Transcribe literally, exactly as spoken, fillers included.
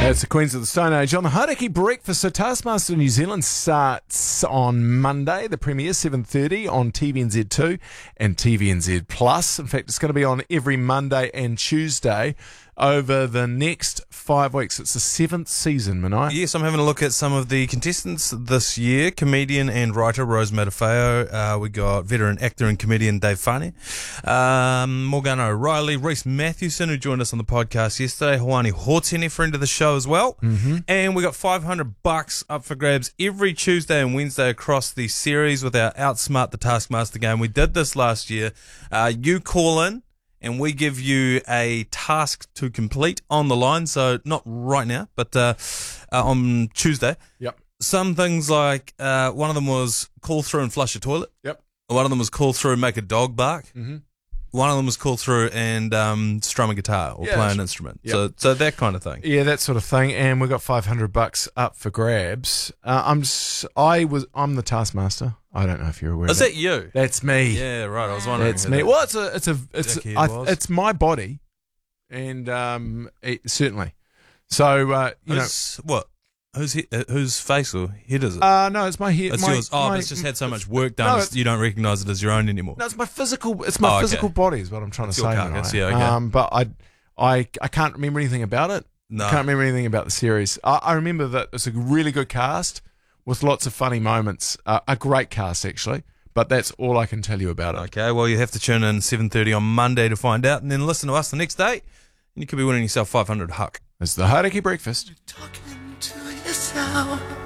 It's the Queens of the Stone Age on the Hauraki Breakfast. So Taskmaster New Zealand starts on Monday. The premiere seven thirty on T V N Z two and T V N Z Plus. In fact, it's going to be on every Monday and Tuesday over the next five weeks. It's the seventh season, Manai. Yes, I'm having a look at some of the contestants this year. Comedian and writer Rose Matafeo. Uh, we got veteran actor and comedian Dave Fane. Um, Morgan O'Reilly. Reese Matthewson, who joined us on the podcast yesterday. Hawani Hōtene, friend of the show as well. Mm-hmm. And we got five hundred bucks up for grabs every Tuesday and Wednesday across the series with our Outsmart the Taskmaster game. We did this last year. Uh, you call in, and we give you a task to complete on the line. So not right now, but uh, uh, on Tuesday. Yep. Some things like uh, one of them was call through and flush a toilet. Yep. One of them was call through and make a dog bark. Mm-hmm. One of them was call through and um, strum a guitar or Yeah, play an that's- instrument. yep. So so that kind of thing. Yeah, that sort of thing. And we got five hundred bucks up for grabs. Uh, I'm just, I was, I'm the Taskmaster. I don't know if you're aware Is of that. that you? That's me. Yeah, right. I was wondering. That's who me. that- Well, it's a, it's a, it's, Jackie I, was. it's my body, and um, it, certainly. So uh, you Who's, what? Whose he, uh, whose face or head is it? know, uh, no, it's my head. it's my, yours. Oh, my, but it's just had so much work done. No, it's- it's- you don't recognise it as your own anymore. No, it's my physical. It's my Oh, okay. physical body is what I'm trying It's to your say. carcass, right? yeah, okay. Um, but I, I, I can't remember anything about it. No. I can't remember anything about the series. I, I remember that it's a really good cast with lots of funny moments. Uh, a great cast actually, but that's all I can tell you about it. Okay, well, you have to tune in seven thirty on Monday to find out, and then listen to us the next day, and you could be winning yourself five hundred huck. It's the Hauraki Breakfast. Talking to yourself.